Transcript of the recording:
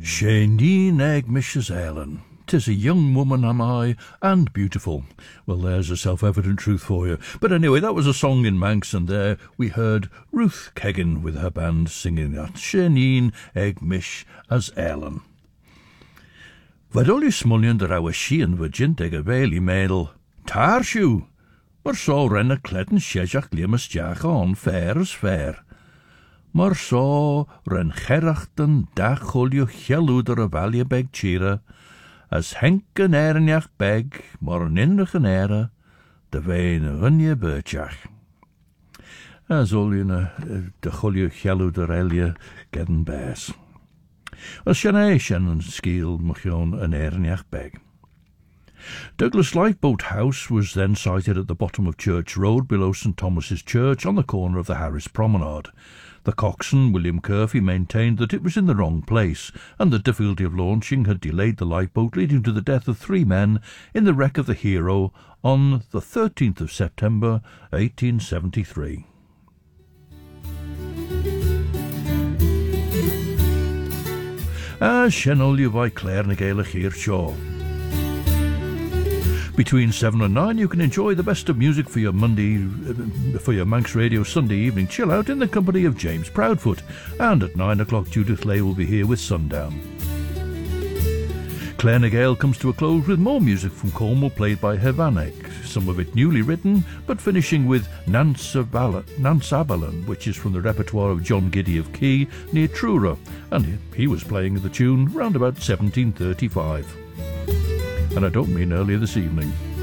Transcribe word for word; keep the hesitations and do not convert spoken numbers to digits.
Shane egg Missus Ellen. 'Tis a young woman am I, and beautiful. Well, there's a self-evident truth for you. But anyway, that was a song in Manx, and there we heard Ruth Keggin with her band singing that. Shane egg Mish as Ellen. Vadoli smullion der our shean vagint eg a veli mail. Tarshu! Mar so ren a cletten shejach limas jach on fair as fair. Mar so ren cherachten dacholio chelúder a valje beg chira, as henk an erenjach beg, mar an inrich an ere, de vein runje bertjach. As olien de cholio chelúder elje gedden bes. As shanay shannon skeel machon an erenjach beg. Douglas Lifeboat House was then sited at the bottom of Church Road below St Thomas's Church on the corner of the Harris Promenade. The coxswain, William Curfey, maintained that it was in the wrong place, and the difficulty of launching had delayed the lifeboat, leading to the death of three men in the wreck of the Hero on the thirteenth of September, eighteen seventy-three. As Shenolio by Clare Nagala here Shaw. Between seven and nine, you can enjoy the best of music for your Monday, uh, for your Manx Radio Sunday evening chill out in the company of James Proudfoot. And at nine o'clock, Judith Lay will be here with Sundown. Clare Nagale comes to a close with more music from Cornwall played by Hevanek, some of it newly written, but finishing with Nansabalan, which is from the repertoire of John Giddy of Key near Truro, and he was playing the tune round about seventeen thirty-five. And I don't mean earlier this evening.